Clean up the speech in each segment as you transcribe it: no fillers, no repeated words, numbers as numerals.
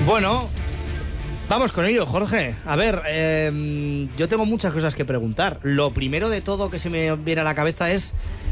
Bueno, vamos con ello, Jorge. A ver, yo tengo muchas cosas que preguntar. Lo primero de todo que se me viene a la cabeza es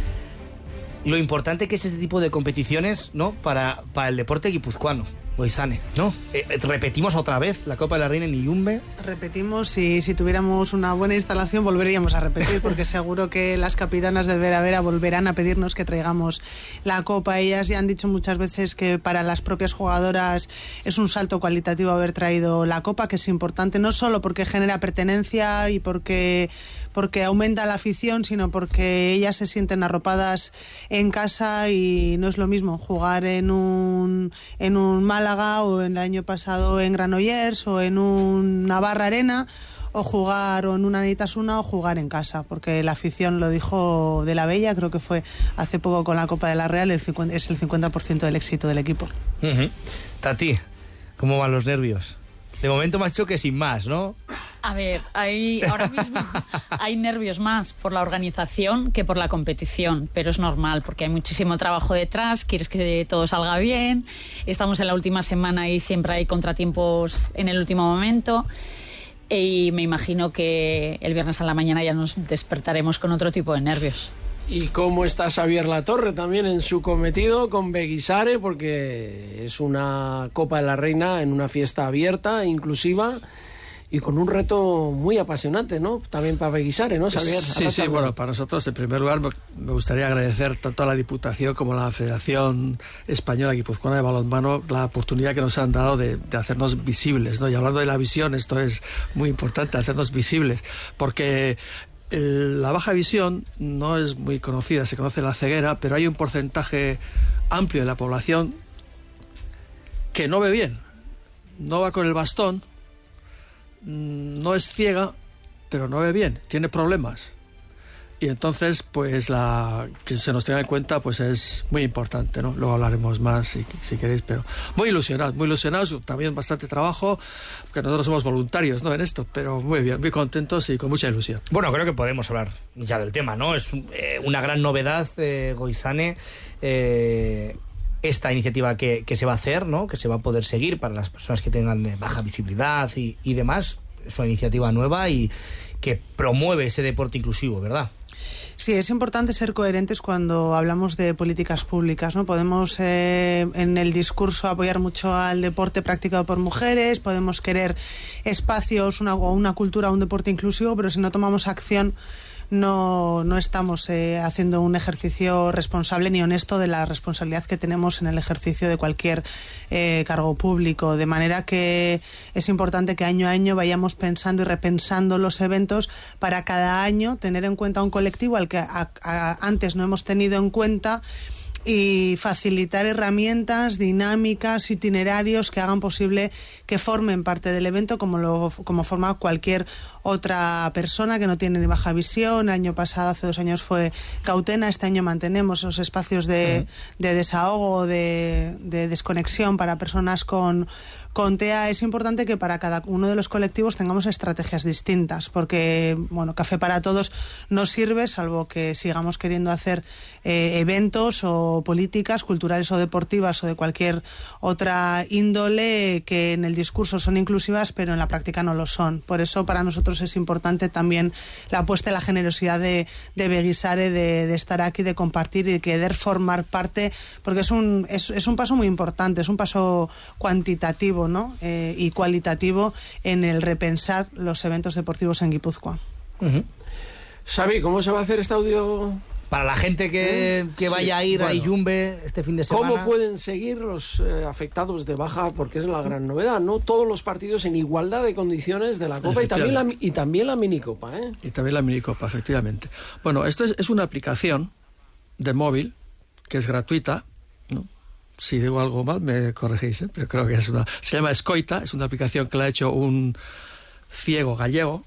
lo importante que es este tipo de competiciones, ¿no? Para el deporte guipuzcoano, Goizane, ¿no? Repetimos otra vez la Copa de la Reina en Iyumbe. Repetimos, y si tuviéramos una buena instalación volveríamos a repetir, porque seguro que las capitanas del Vera Vera volverán a pedirnos que traigamos la Copa. Ellas ya han dicho muchas veces que para las propias jugadoras es un salto cualitativo haber traído la Copa, que es importante no solo porque genera pertenencia y porque aumenta la afición, sino porque ellas se sienten arropadas en casa, y no es lo mismo jugar en un Málaga, o en el año pasado en Granollers, o en un Navarra Arena, o jugar o en una Anitasuna, o jugar en casa, porque la afición, lo dijo De la Bella, creo que fue hace poco con la Copa de la Real, es el 50% del éxito del equipo. Tati, ¿cómo van los nervios? De momento más choque sin más, ¿no? A ver, ahora mismo hay nervios más por la organización que por la competición, pero es normal porque hay muchísimo trabajo detrás, quieres que todo salga bien, estamos en la última semana y siempre hay contratiempos en el último momento, y me imagino que el viernes a la mañana ya nos despertaremos con otro tipo de nervios. ¿Y cómo está Xavier Latorre también en su cometido con Beguisare? Porque es una Copa de la Reina en una fiesta abierta, inclusiva, y con un reto muy apasionante, ¿no? También para Beguisare, ¿no, Xavier? Sí, bueno, para nosotros, en primer lugar, me gustaría agradecer tanto a la Diputación como a la Federación Española Guipuzcoana de Balonmano la oportunidad que nos han dado de hacernos visibles, ¿no? Y hablando de la visión, esto es muy importante, hacernos visibles, porque la baja visión no es muy conocida, se conoce la ceguera, pero hay un porcentaje amplio de la población que no ve bien, no va con el bastón, no es ciega, pero no ve bien, tiene problemas. Y entonces, pues, que se nos tenga en cuenta, pues es muy importante, ¿no? Luego hablaremos más si queréis, pero muy ilusionados, también bastante trabajo, porque nosotros somos voluntarios, ¿no?, en esto, pero muy bien, muy contentos y con mucha ilusión. Bueno, creo que podemos hablar ya del tema, ¿no? Es una gran novedad, Goizane, esta iniciativa que se va a hacer, ¿no?, que se va a poder seguir para las personas que tengan baja visibilidad y demás. Es una iniciativa nueva y que promueve ese deporte inclusivo, ¿verdad? Sí, es importante ser coherentes cuando hablamos de políticas públicas, ¿no? Podemos en el discurso apoyar mucho al deporte practicado por mujeres, podemos querer espacios, una cultura, un deporte inclusivo, pero si no tomamos acción no estamos haciendo un ejercicio responsable ni honesto de la responsabilidad que tenemos en el ejercicio de cualquier cargo público, de manera que es importante que año a año vayamos pensando y repensando los eventos para cada año tener en cuenta un colectivo al que antes no hemos tenido en cuenta, y facilitar herramientas, dinámicas, itinerarios que hagan posible que formen parte del evento como forma cualquier otra persona que no tiene ni baja visión. El año pasado, hace 2 años, fue Cautena. Este año mantenemos esos espacios de desahogo, de desconexión para personas con TEA. Es importante que para cada uno de los colectivos tengamos estrategias distintas, porque, bueno, Café para Todos no sirve, salvo que sigamos queriendo hacer eventos o políticas culturales o deportivas o de cualquier otra índole que en el discurso son inclusivas, pero en la práctica no lo son. Por eso para nosotros es importante también la apuesta y la generosidad de Beguisare, de estar aquí, de compartir y de querer formar parte, porque es un paso muy importante, es un paso cuantitativo, ¿no? Y cualitativo en el repensar los eventos deportivos en Guipúzcoa. Xavi, ¿cómo se va a hacer este audio? Para la gente que vaya a ir a Iyumbe este fin de semana. ¿Cómo pueden seguir los afectados de baja? Porque es la gran novedad, ¿no? Todos los partidos en igualdad de condiciones de la Copa y también la minicopa, ¿eh? Y también la minicopa, efectivamente. Bueno, esto es una aplicación de móvil que es gratuita, ¿no? Si digo algo mal, me corregís, ¿eh? Pero creo que se llama Escoita, es una aplicación que la ha hecho un ciego gallego,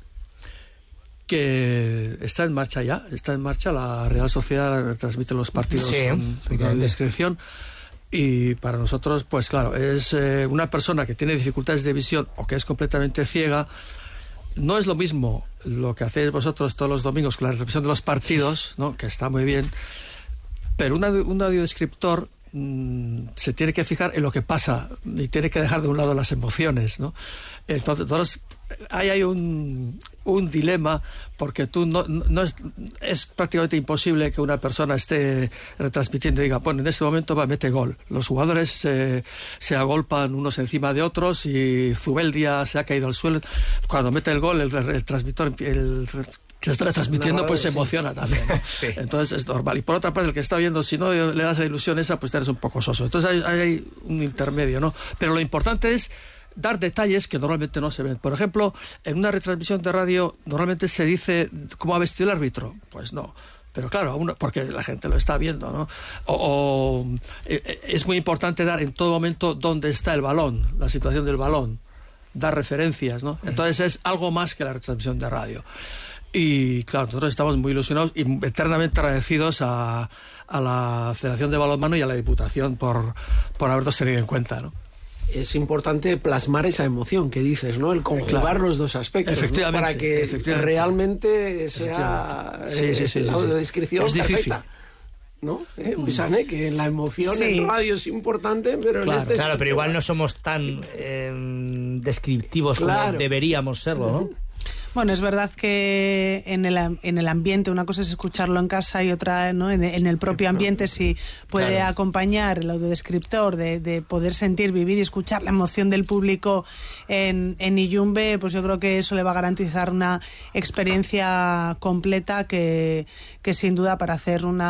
que está en marcha ya, la Real Sociedad transmite los partidos con descripción, y para nosotros, pues claro, es una persona que tiene dificultades de visión o que es completamente ciega. No es lo mismo lo que hacéis vosotros todos los domingos con la recepción de los partidos, ¿no?, que está muy bien, pero un audiodescriptor se tiene que fijar en lo que pasa y tiene que dejar de un lado las emociones, ¿no? Entonces hay un dilema, porque tú no es prácticamente imposible que una persona esté retransmitiendo y diga, bueno, en este momento mete gol. Los jugadores se agolpan unos encima de otros y Zubeldia se ha caído al suelo. Cuando mete el gol, el transmisor, que está transmitiendo, pues se emociona también, ¿no? Sí. Entonces es normal. Y por otra parte, el que está viendo, si no le das la ilusión esa, pues eres un poco soso. Entonces hay un intermedio, ¿no? Pero lo importante es dar detalles que normalmente no se ven. Por ejemplo, en una retransmisión de radio normalmente se dice cómo ha vestido el árbitro. Pues no. Pero claro, porque la gente lo está viendo, ¿no? Es muy importante dar en todo momento dónde está el balón, la situación del balón, dar referencias, ¿no? Entonces es algo más que la retransmisión de radio. Y claro, nosotros estamos muy ilusionados y eternamente agradecidos a la Federación de Balonmano y a la Diputación por habernos tenido en cuenta, ¿no? Es importante plasmar esa emoción que dices, ¿no? El conjugar los dos aspectos, efectivamente, ¿no? Para que realmente sea la audiodescripción es difícil, perfecta, ¿no? Pisane, que la emoción en radio es importante, pero claro, en este claro, pero igual no somos tan descriptivos como deberíamos serlo, ¿no? Bueno, es verdad que en el ambiente, una cosa es escucharlo en casa y otra, ¿no? en el propio ambiente, si puede acompañar el audiodescriptor de poder sentir, vivir y escuchar la emoción del público en Illumbe, pues yo creo que eso le va a garantizar una experiencia completa que sin duda para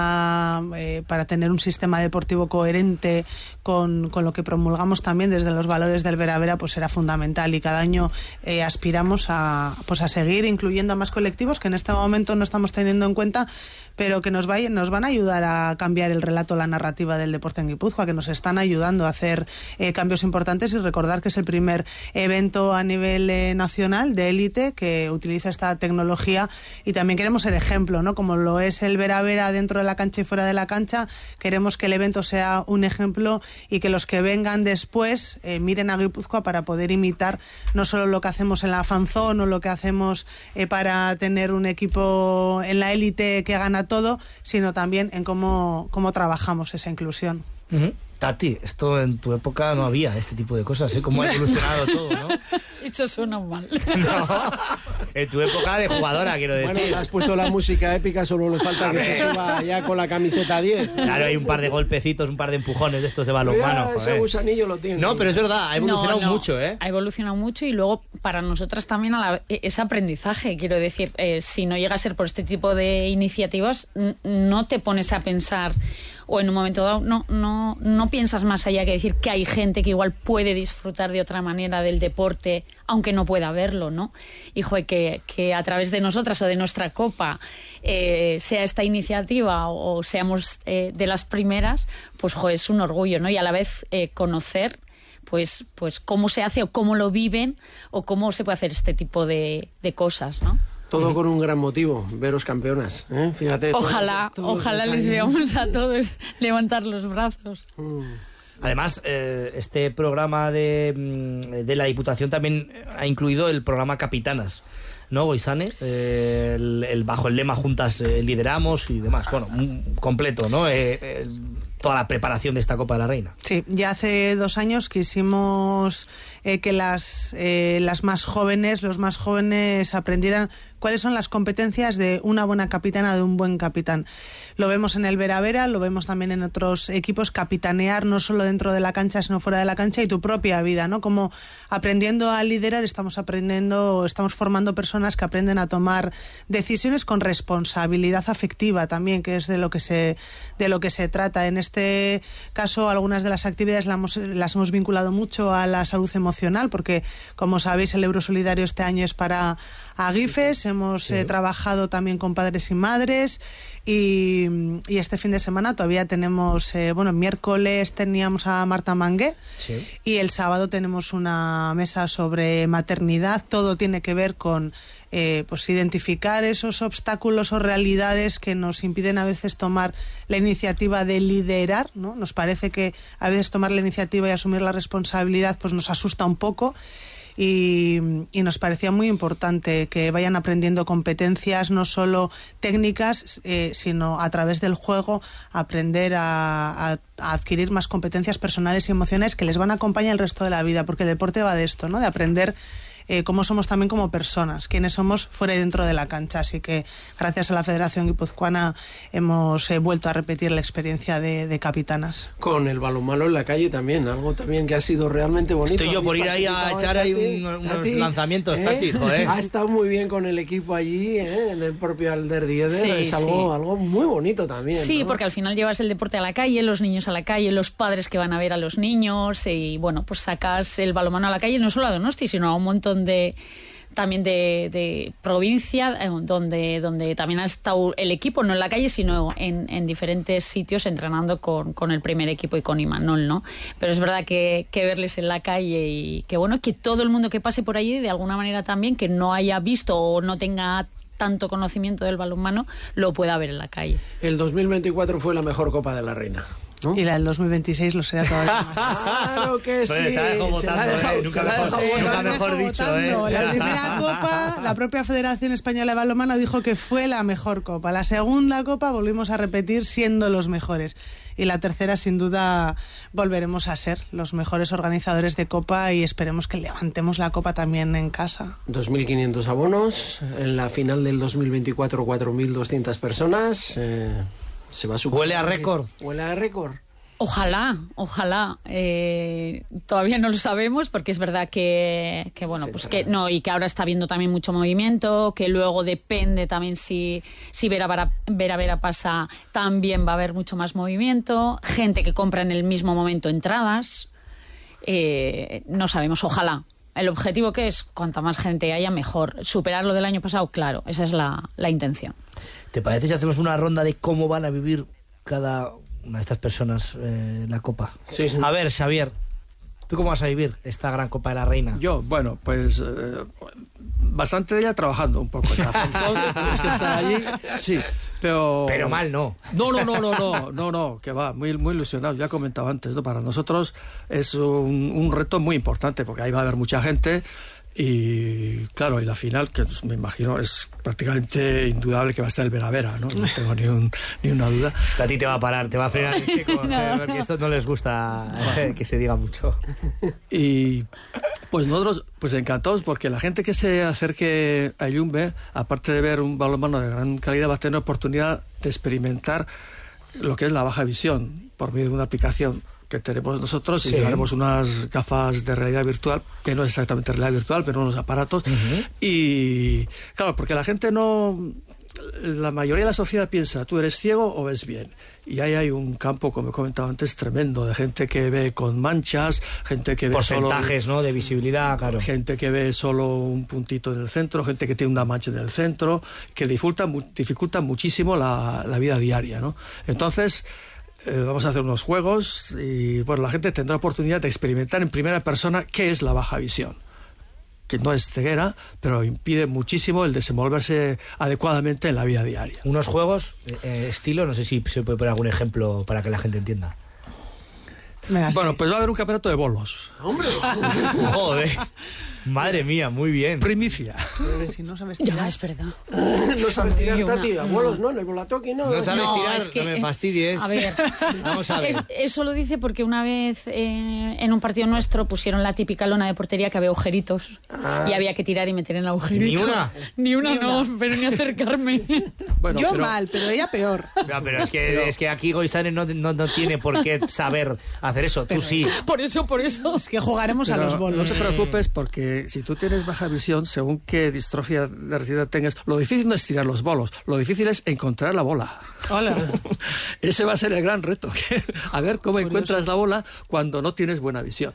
tener un sistema deportivo coherente con lo que promulgamos también desde los valores del Bera Bera, pues será fundamental, y cada año aspiramos a seguir incluyendo a más colectivos que en este momento no estamos teniendo en cuenta, pero que nos van a ayudar a cambiar el relato, la narrativa del deporte en Guipúzcoa, que nos están ayudando a hacer cambios importantes, y recordar que es el primer evento a nivel nacional de élite que utiliza esta tecnología, y también queremos ser ejemplo, ¿no? Como lo es el Bera Bera dentro de la cancha y fuera de la cancha, queremos que el evento sea un ejemplo y que los que vengan después miren a Guipúzcoa para poder imitar no solo lo que hacemos en la fanzón o lo que hacemos para tener un equipo en la élite que gana todo, sino también en cómo trabajamos esa inclusión. Uh-huh. Tati, esto en tu época no había este tipo de cosas, ¿eh? Cómo ha evolucionado todo, ¿no? Eso suena mal. No, en tu época de jugadora, quiero decir. Bueno, has puesto la música épica, solo le falta que se suba ya con la camiseta 10. Claro, hay un par de golpecitos, un par de empujones de estos de balonmano. Ese gusanillo lo tiene. No, pero es verdad, ha evolucionado mucho, ¿eh? Ha evolucionado mucho, y luego para nosotras también es aprendizaje, quiero decir, si no llega a ser por este tipo de iniciativas, no te pones a pensar, o en un momento dado no piensas más allá que decir que hay gente que igual puede disfrutar de otra manera del deporte, aunque no pueda verlo, ¿no? Y que a través de nosotras o de nuestra copa sea esta iniciativa o seamos de las primeras, pues es un orgullo, ¿no? Y a la vez conocer pues cómo se hace o cómo lo viven o cómo se puede hacer este tipo de cosas, ¿no? Todo con un gran motivo, veros campeonas, ¿eh? Fíjate. Ojalá les veamos a todos levantar los brazos. Además, este programa de la Diputación también ha incluido el programa Capitanas, ¿no, Goizane? Bajo el lema Juntas lideramos y demás. Bueno, completo, ¿no? Toda la preparación de esta Copa de la Reina. Sí, ya hace 2 años quisimos que las más jóvenes, los más jóvenes aprendieran cuáles son las competencias de una buena capitana, de un buen capitán. Lo vemos en el Bera Bera, lo vemos también en otros equipos, capitanear no solo dentro de la cancha, sino fuera de la cancha, y tu propia vida, ¿no? Como aprendiendo a liderar, estamos formando personas que aprenden a tomar decisiones con responsabilidad afectiva también, que es de lo que se trata. En este caso, algunas de las actividades las hemos vinculado mucho a la salud emocional, porque, como sabéis, el Euro Solidario este año es para Agifes. Hemos trabajado también con padres y madres, y este fin de semana todavía tenemos, el miércoles teníamos a Marta Mangué, y el sábado tenemos una mesa sobre maternidad. Todo tiene que ver con identificar esos obstáculos o realidades que nos impiden a veces tomar la iniciativa de liderar, ¿no? Nos parece que a veces tomar la iniciativa y asumir la responsabilidad pues nos asusta un poco, y nos parecía muy importante que vayan aprendiendo competencias no solo técnicas, sino a través del juego aprender a adquirir más competencias personales y emocionales que les van a acompañar el resto de la vida, porque el deporte va de esto, ¿no? De aprender cómo somos también como personas, quiénes somos fuera y dentro de la cancha. Así que gracias a la Federación Guipuzcoana hemos vuelto a repetir la experiencia de capitanas. Con el balonmano en la calle también, algo también que ha sido realmente bonito. Estoy yo por ir ahí a echar ahí unos lanzamientos, Tati, joder. Ha estado muy bien con el equipo allí, en el propio Alder Dieder. Es algo muy bonito también. Sí, ¿no? porque al final llevas el deporte a la calle, los niños a la calle, los padres que van a ver a los niños, y bueno, pues sacas el balonmano a la calle, no solo a Donosti, sino a un montón también de provincia, donde también ha estado el equipo, no en la calle, sino en diferentes sitios entrenando con el primer equipo y con Imanol, ¿no? Pero es verdad que verles en la calle y que bueno, que todo el mundo que pase por allí, de alguna manera también, que no haya visto o no tenga tanto conocimiento del balonmano, lo pueda ver en la calle. El 2024 fue la mejor Copa de la Reina, ¿no? Y la del 2026 lo será todavía más. Claro que sí. Te la dejo votando, nunca mejor dicho, La primera Copa, la propia Federación Española de Balonmano dijo que fue la mejor Copa. La segunda Copa volvimos a repetir siendo los mejores. Y la tercera, sin duda, volveremos a ser los mejores organizadores de Copa y esperemos que levantemos la Copa también en casa. 2.500 abonos. En la final del 2024, 4.200 personas. Se va a superar. Huele a récord. Huele a récord. Ojalá. Todavía no lo sabemos porque es verdad que bueno, pues que no, y que ahora está habiendo también mucho movimiento, que luego depende también si Vera pasa, también va a haber mucho más movimiento, gente que compra en el mismo momento entradas. No sabemos, ojalá. El objetivo que es, cuanta más gente haya, mejor. Superar lo del año pasado, claro, esa es la intención. ¿Te parece si hacemos una ronda de cómo van a vivir cada una de estas personas la Copa? Sí. A ver, Xavier, ¿tú cómo vas a vivir esta gran Copa de la Reina? Yo, bueno, pues bastante de ella trabajando un poco. Tenemos que estar allí, sí, pero mal, ¿no? No, que va, muy ilusionado. Ya he comentado antes, ¿no? Para nosotros es un reto muy importante porque ahí va a haber mucha gente. Y claro, y la final, que me imagino es prácticamente indudable que va a estar el Vera, ¿no? No tengo ni una duda. A ti te va a parar, te va a frenar en seco, porque esto no les gusta que se diga mucho. Y pues nosotros, pues encantados, porque la gente que se acerque a Yumbe, aparte de ver un balonmano de gran calidad, va a tener oportunidad de experimentar lo que es la baja visión por medio de una aplicación que tenemos nosotros, y llevaremos unas gafas de realidad virtual, que no es exactamente realidad virtual, pero unos aparatos. Y claro, porque la gente la mayoría de la sociedad piensa, tú eres ciego o ves bien. Y ahí hay un campo, como he comentado antes, tremendo, de gente que ve con manchas, gente que ve porcentajes, solo, ¿no? De visibilidad, claro. Gente que ve solo un puntito en el centro, gente que tiene una mancha en el centro, que dificulta muchísimo la vida diaria, ¿no? Entonces, vamos a hacer unos juegos y bueno, la gente tendrá oportunidad de experimentar en primera persona qué es la baja visión, que no es ceguera, pero impide muchísimo el desenvolverse adecuadamente en la vida diaria. Unos juegos estilo, no sé si se puede poner algún ejemplo para que la gente entienda. Bueno, pues va a haber un campeonato de bolos. ¡Hombre! Joder. Madre mía, muy bien. Primicia. Si no sabes tirar. Ya, es verdad. No sabes tirar, Tati, abuelos, ¿no? En el bolatoqui, ¿no? No sabes tirar, es que, no me fastidies. A ver, vamos a ver. Eso lo dice porque una vez en un partido nuestro pusieron la típica lona de portería que había agujeritos y había que tirar y meter en el agujerito. ¿Ni una? Ni una, pero ni acercarme. Bueno, Yo mal, pero ella peor. No, pero es que aquí Goizane no tiene por qué saber hacer eso, tú sí. Por eso. Es que jugaremos a los bolos. No te preocupes, porque si tú tienes baja visión, según qué distrofia de retina tengas, lo difícil no es tirar los bolos, lo difícil es encontrar la bola. Hola. Ese va a ser el gran reto. A ver cómo encuentras la bola cuando no tienes buena visión.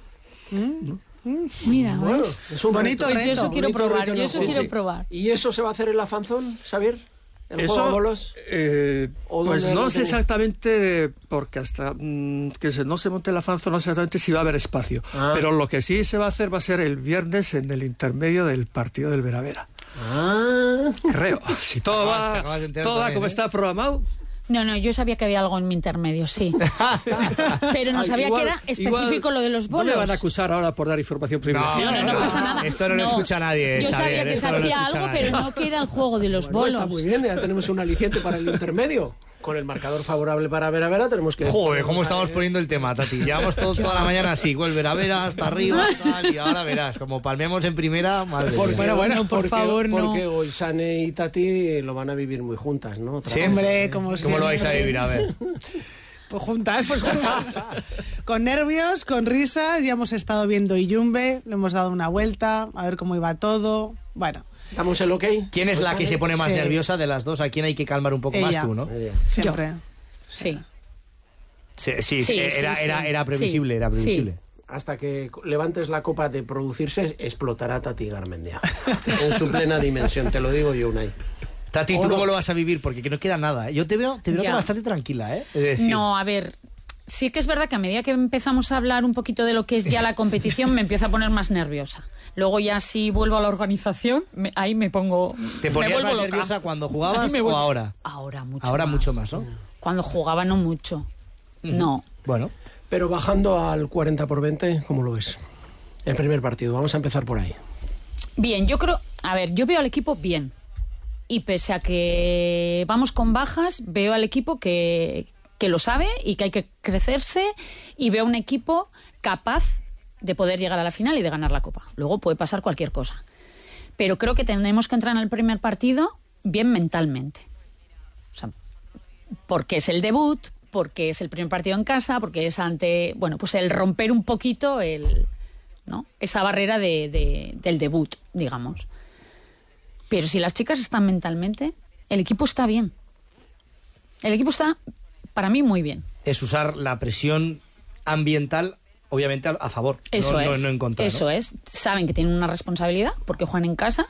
Mira, Bueno, ¿ves? es un Bonito reto. reto. Yo eso quiero Bonito probar, reto, yo ¿no? eso Sí, quiero sí. probar. ¿Y eso se va a hacer en la Fanzón, Xavier? ¿El juego de bolos? Pues dónde no lo sé tenéis? exactamente, porque hasta que no se monte la fanzón, no sé exactamente si va a haber espacio. Pero lo que sí se va a hacer va a ser el viernes en el intermedio del partido del Vera. Creo. Si todo va como está programado. No, yo sabía que había algo en mi intermedio, sí. Pero no sabía que era específico lo de los bolos. No me van a acusar ahora por dar información privilegiada. No pasa nada. Esto no lo escucha nadie. Yo sabía que se hacía algo, pero no que era el juego de los bolos. Está muy bien, ya tenemos un aliciente para el intermedio. Con el marcador favorable para Vera tenemos que... Joder, cómo estamos poniendo el tema, Tati. Llevamos toda la mañana así, con el Vera hasta arriba, tal, y ahora verás, como palmemos en primera, madre mía. Bueno, por favor, no. Porque Goizane y Tati lo van a vivir muy juntas, ¿no? Sí, hombre, como siempre. ¿Cómo lo vais a vivir? A ver. Pues juntas. Con nervios, con risas, ya hemos estado viendo Iyumbe, le hemos dado una vuelta, a ver cómo iba todo. Bueno. ¿Damos el ok? ¿Quién es la que se pone más Sí. nerviosa de las dos? ¿A quién hay que calmar un poco Ella. más tú, no? Siempre. Sí. Sí, Sí, era previsible, era previsible. Hasta que levantes la copa de producirse, explotará Tati Garmendia. En su plena dimensión, te lo digo yo, Unai. Tati, ¿tú cómo lo vas a vivir? Porque que no queda nada. Yo te veo Ya. bastante tranquila, ¿eh? Es decir, No, a ver, sí que es verdad que a medida que empezamos a hablar un poquito de lo que es ya la competición, me empiezo a poner más nerviosa. Luego ya si vuelvo a la organización, ahí me pongo... ¿te me ponías vuelvo más loca. nerviosa cuando Ahí jugabas me o vuelvo- ahora? Ahora mucho Ahora más. mucho más, ¿no? Cuando jugaba no mucho. No. Bueno, Pero bajando al 40/20, ¿cómo lo ves? El primer partido, vamos a empezar por ahí. Bien, yo creo... A ver, yo veo al equipo bien. Y pese a que vamos con bajas, veo al equipo que lo sabe y que hay que crecerse, y veo un equipo capaz de poder llegar a la final y de ganar la Copa. Luego puede pasar cualquier cosa. Pero creo que tenemos que entrar en el primer partido bien mentalmente. O sea, porque es el debut, porque es el primer partido en casa, porque es ante... Bueno, pues el romper un poquito ¿no? esa barrera del debut, digamos. Pero si las chicas están mentalmente, el equipo está bien. El equipo está, para mí, muy bien. es usar la presión ambiental, obviamente, a favor. Eso es. No en contra. Eso ¿no? es. Saben que tienen una responsabilidad porque juegan en casa,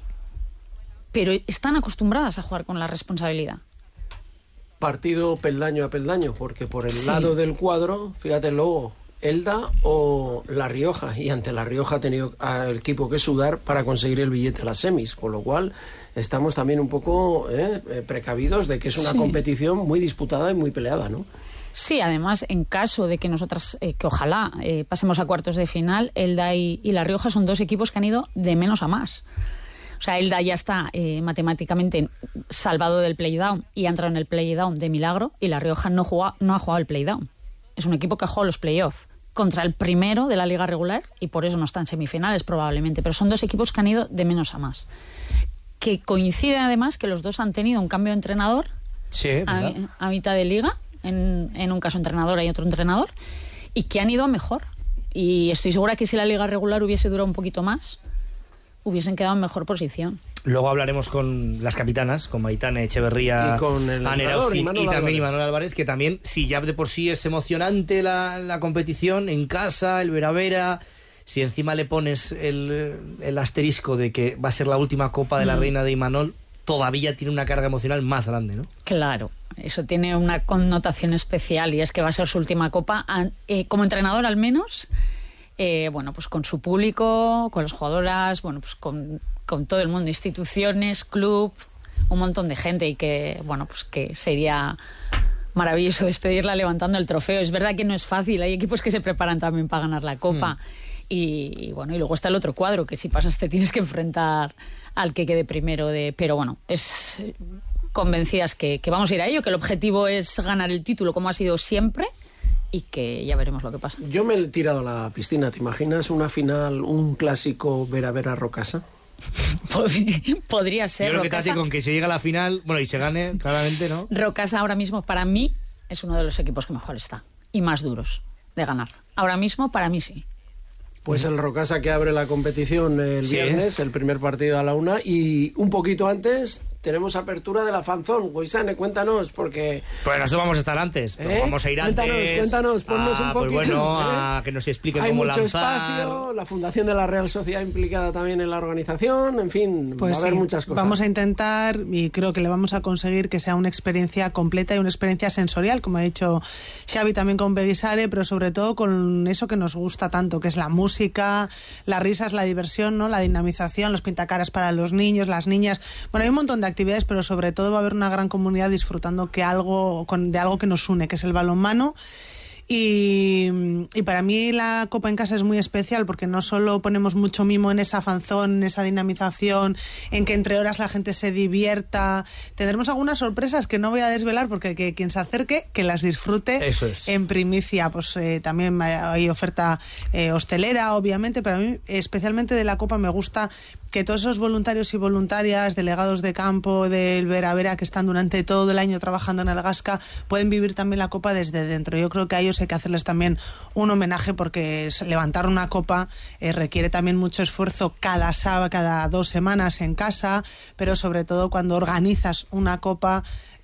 pero están acostumbradas a jugar con la responsabilidad. Partido peldaño a peldaño, porque por el Sí. lado del cuadro, fíjate luego, Elda o La Rioja, y ante La Rioja ha tenido al equipo que sudar para conseguir el billete a las semis, con lo cual estamos también un poco precavidos de que es una Sí. competición muy disputada y muy peleada, ¿no? Sí, además, en caso de que nosotras, que ojalá pasemos a cuartos de final, Elda y La Rioja son dos equipos que han ido de menos a más. O sea, Elda ya está matemáticamente salvado del play-down y ha entrado en el play-down de milagro, y La Rioja no ha jugado el play-down. Es un equipo que ha jugado los play-off contra el primero de la liga regular, y por eso no está en semifinales probablemente, pero son dos equipos que han ido de menos a más. Que coincide además que los dos han tenido un cambio de entrenador Sí, ¿verdad? a mitad de liga, en un caso entrenadora y otro entrenador, y que han ido a mejor. Y estoy segura que si la liga regular hubiese durado un poquito más, hubiesen quedado en mejor posición. Luego hablaremos con las capitanas, con Maitane Echeverría, Y con el Anne entrenador, Austin, Imanol y también Álvarez. Imanol Álvarez, que también, si ya de por sí es emocionante la competición en casa, el Vera, si encima le pones el asterisco de que va a ser la última Copa de la Reina de Imanol, todavía tiene una carga emocional más grande, ¿no? Claro, eso tiene una connotación especial, y es que va a ser su última copa, como entrenador al menos, bueno, pues con su público, con las jugadoras, bueno, pues con todo el mundo, instituciones, club, un montón de gente, y que, bueno, pues que sería maravilloso despedirla levantando el trofeo. Es verdad que no es fácil, hay equipos que se preparan también para ganar la Copa. Y bueno, y luego está el otro cuadro, que si pasas te tienes que enfrentar al que quede primero. Pero bueno, es convencidas que vamos a ir a ello, que el objetivo es ganar el título como ha sido siempre, y que ya veremos lo que pasa. Yo me he tirado a la piscina, ¿te imaginas una final, un clásico Vera-Rocasa? Podría ser. Yo creo que Rocasa. Tati, con que se llegue a la final, bueno, y se gane, claramente, ¿no? Rocasa ahora mismo para mí es uno de los equipos que mejor está y más duros de ganar. Ahora mismo para mí sí. Pues el Rocasa que abre la competición el Sí. viernes, el primer partido a la 1, y un poquito antes tenemos apertura de la Fanzón. Goizane, cuéntanos, porque... Pues nosotros vamos a estar antes, pero vamos a ir antes. Cuéntanos, ponnos un Pues poquito. bueno, a que nos expliquen Hay cómo mucho lanzar. espacio, la Fundación de la Real Sociedad implicada también en la organización, en fin, Pues va a haber sí, muchas cosas. vamos a intentar, y creo que le vamos a conseguir que sea una experiencia completa y una experiencia sensorial, como ha dicho Xavi también con Beguisare, pero sobre todo con eso que nos gusta tanto, que es la música, las risas, la diversión, ¿no? La dinamización, los pintacaras para los niños, las niñas. Bueno, hay un montón de actividades actividades, pero sobre todo va a haber una gran comunidad disfrutando de algo que nos une, que es el balonmano. Y para mí la Copa en Casa es muy especial porque no solo ponemos mucho mimo en esa fanzón, en esa dinamización, en que entre horas la gente se divierta. Tendremos algunas sorpresas que no voy a desvelar porque que quien se acerque, que las disfrute. Eso es. En primicia. Pues también hay oferta hostelera, obviamente, pero a mí especialmente de la Copa me gusta que todos esos voluntarios y voluntarias, delegados de campo del Vera Vera, que están durante todo el año trabajando en el Gasca, pueden vivir también la Copa desde dentro. Yo creo que a ellos hay que hacerles también un homenaje porque levantar una Copa requiere también mucho esfuerzo cada sábado, cada 2 semanas en casa, pero sobre todo cuando organizas una Copa,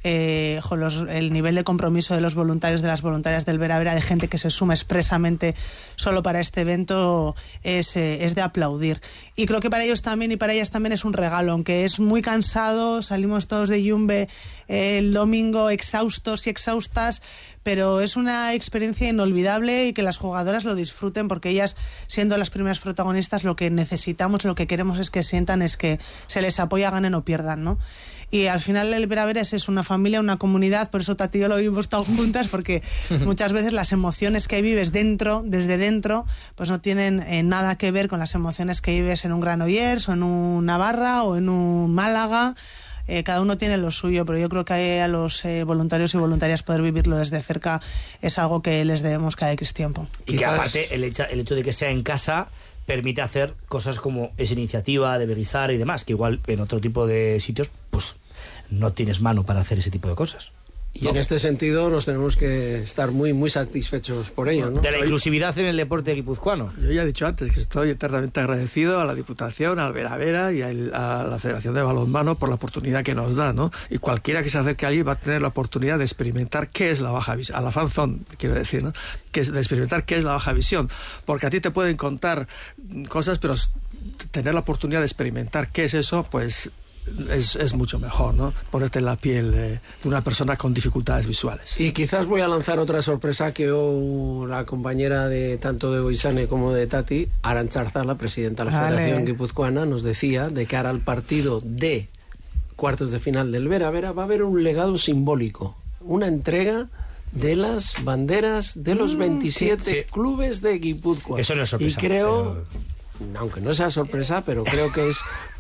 el nivel de compromiso de los voluntarios, de las voluntarias del Vera Vera, de gente que se suma expresamente solo para este evento, es de aplaudir. Y creo que para ellos también y para ellas también es un regalo, aunque es muy cansado, salimos todos de Yumbe el domingo exhaustos y exhaustas, pero es una experiencia inolvidable y que las jugadoras lo disfruten porque ellas, siendo las primeras protagonistas, lo que necesitamos, lo que queremos es que sientan es que se les apoya, ganen o pierdan, ¿no? Y al final el Vera Vera es una familia, una comunidad, por eso Tati y yo lo vivimos todos juntas, porque muchas veces las emociones que vives desde dentro, pues no tienen nada que ver con las emociones que vives en un Granollers o en un Navarra o en un Málaga. Cada uno tiene lo suyo, pero yo creo que a los voluntarios y voluntarias poder vivirlo desde cerca es algo que les debemos cada X tiempo. Y que aparte el hecho de que sea en casa permite hacer cosas como esa iniciativa de Beguizar y demás, que igual en otro tipo de sitios pues no tienes mano para hacer ese tipo de cosas. Y en este sentido nos tenemos que estar muy, muy satisfechos por ello, ¿no? De la inclusividad en el deporte guipuzcoano. Yo ya he dicho antes que estoy eternamente agradecido a la Diputación, al Vera Vera y a la Federación de Balonmano por la oportunidad que nos da, ¿no? Y cualquiera que se acerque allí va a tener la oportunidad de experimentar qué es la baja visión, a la fanzón, quiero decir, ¿no? De experimentar qué es la baja visión, porque a ti te pueden contar cosas, pero tener la oportunidad de experimentar qué es eso, pues es mucho mejor, ¿no? Ponerte en la piel de una persona con dificultades visuales. Y quizás voy a lanzar otra sorpresa que la compañera de tanto de Goizane como de Tati, Arantxa Arzala, presidenta de la Federación Guipuzcoana, nos decía de cara al partido de cuartos de final del Vera Vera va a haber un legado simbólico, una entrega de las banderas de los 27 clubes de Guipúzcoa. Eso no es sorpresa. Y creo, aunque no sea sorpresa, pero creo que es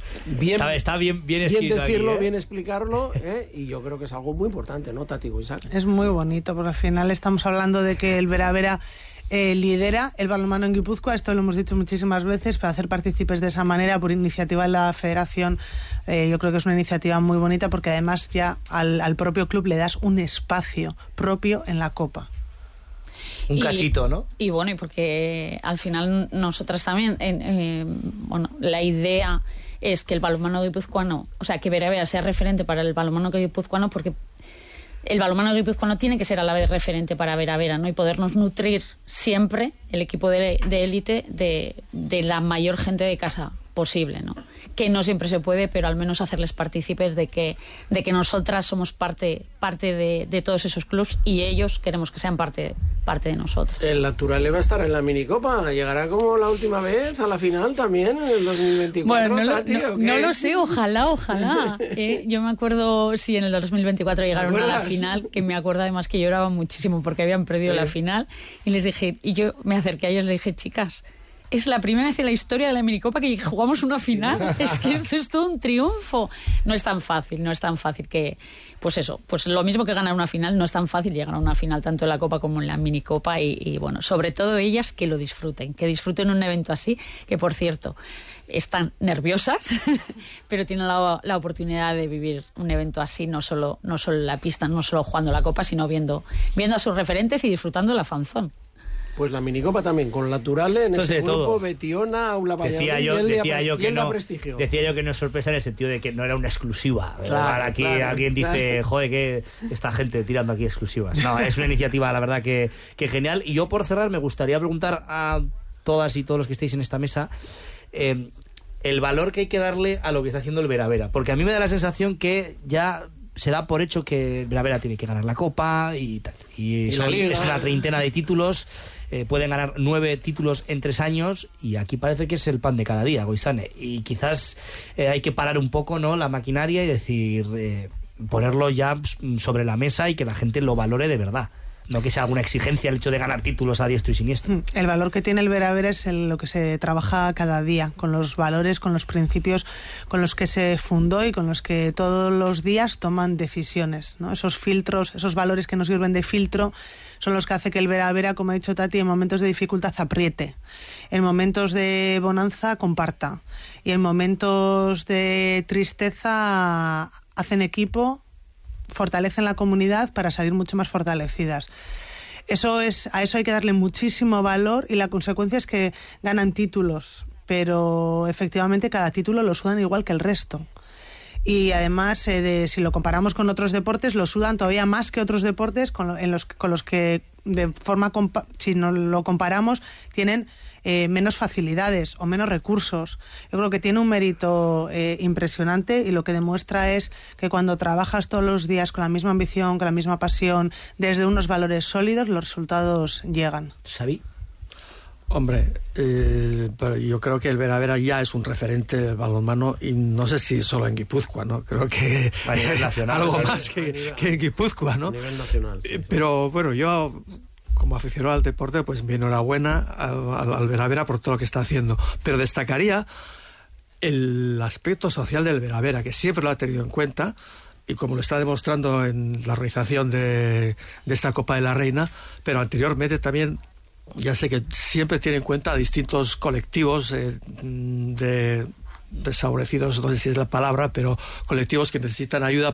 está bien decirlo, aquí, bien explicarlo, y yo creo que es algo muy importante, ¿no, Tati Goizane? Es muy bonito, porque al final estamos hablando de que el Vera Vera lidera el balonmano en Guipúzcoa, esto lo hemos dicho muchísimas veces, para hacer partícipes de esa manera por iniciativa de la Federación. Yo creo que es una iniciativa muy bonita porque además ya al propio club le das un espacio propio en la Copa. Un cachito, ¿no? Y bueno, y porque al final nosotras también, la idea es que el balonmano guipuzcoano, o sea, que Vera Vera sea referente para el balonmano guipuzcoano, porque el balonmano guipuzcoano tiene que ser a la vez referente para Vera Vera, ¿no? Y podernos nutrir siempre, el equipo de élite, de la mayor gente de casa posible, ¿no? Que no siempre se puede, pero al menos hacerles partícipes de que nosotras somos parte de todos esos clubs y ellos queremos que sean parte de nosotros. El Naturale va a estar en la minicopa, llegará como la última vez a la final también en el 2024. Bueno, no lo sé, ojalá. Yo me acuerdo, sí, en el 2024 llegaron a la final, que me acuerdo además que lloraba muchísimo porque habían perdido la final, y les dije, y yo me acerqué a ellos y les dije, chicas, es la primera vez en la historia de la minicopa que jugamos una final. Es que esto es todo un triunfo. No es tan fácil que, pues eso, pues lo mismo que ganar una final, no es tan fácil llegar a una final tanto en la Copa como en la minicopa y bueno, sobre todo ellas que lo disfruten, un evento así, que por cierto, están nerviosas, pero tienen la oportunidad de vivir un evento así, no solo en la pista, no solo jugando la Copa, sino viendo a sus referentes y disfrutando la fanzón. Pues la minicopa también, con Naturale en ese grupo, todo. Betiona, Aula Valladolid, decía yo que no es sorpresa en el sentido de que no era una exclusiva. Claro, aquí alguien dice, joder, que esta gente tirando aquí exclusivas. No, es una iniciativa, la verdad, que genial. Y yo, por cerrar, me gustaría preguntar a todas y todos los que estéis en esta mesa el valor que hay que darle a lo que está haciendo el Vera Vera. Porque a mí me da la sensación que ya se da por hecho que Vera tiene que ganar la Copa y tal. Y la Liga. Es una treintena de títulos, pueden ganar 9 títulos en 3 años y aquí parece que es el pan de cada día, Goizane. Y quizás hay que parar un poco, ¿no?, la maquinaria y decir, ponerlo ya sobre la mesa y que la gente lo valore de verdad. No que sea alguna exigencia el hecho de ganar títulos a diestro y siniestro. El valor que tiene el Vera es lo que se trabaja cada día, con los valores, con los principios con los que se fundó y con los que todos los días toman decisiones, ¿no? Esos filtros, esos valores que nos sirven de filtro son los que hace que el Vera, como ha dicho Tati, en momentos de dificultad apriete, en momentos de bonanza comparta y en momentos de tristeza hacen equipo, fortalecen la comunidad para salir mucho más fortalecidas. A eso hay que darle muchísimo valor y la consecuencia es que ganan títulos, pero efectivamente cada título lo sudan igual que el resto. Y además, si lo comparamos con otros deportes, lo sudan todavía más que otros deportes con los que, si no lo comparamos, tienen menos facilidades o menos recursos. Yo creo que tiene un mérito impresionante y lo que demuestra es que cuando trabajas todos los días con la misma ambición, con la misma pasión, desde unos valores sólidos, los resultados llegan. ¿Xavi? Hombre, pero yo creo que el Vera ya es un referente del balonmano y no sé si solo en Guipúzcoa, ¿no? Creo que a nivel nacional, algo más que en Guipúzcoa, ¿no? A nivel nacional, sí. Pero bueno, yo como aficionado al deporte, pues mi enhorabuena al Vera por todo lo que está haciendo. Pero destacaría el aspecto social del Vera, que siempre lo ha tenido en cuenta y como lo está demostrando en la organización de esta Copa de la Reina, pero anteriormente también ya sé que siempre tiene en cuenta a distintos colectivos desfavorecidos, no sé si es la palabra, pero colectivos que necesitan ayuda